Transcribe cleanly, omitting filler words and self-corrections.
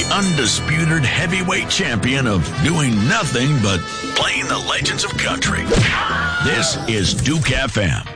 undisputed heavyweight champion of doing nothing but playing the legends of country. This is Duke FM.